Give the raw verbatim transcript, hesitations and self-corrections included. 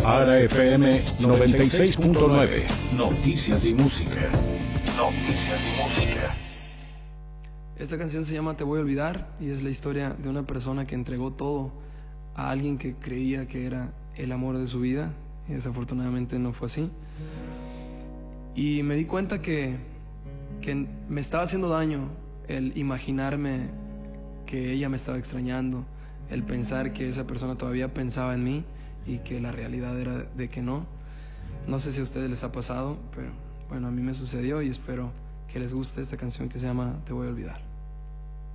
Ara F M noventa y seis punto nueve. Noticias y música. Noticias y música. Esta canción se llama Te voy a olvidar y es la historia de una persona que entregó todo a alguien que creía que era el amor de su vida y desafortunadamente no fue así. Y me di cuenta que, que me estaba haciendo daño el imaginarme que ella me estaba extrañando, el pensar que esa persona todavía pensaba en mí y que la realidad era de que no. No sé si a ustedes les ha pasado, pero bueno, a mí me sucedió y espero que les guste esta canción que se llama Te voy a olvidar.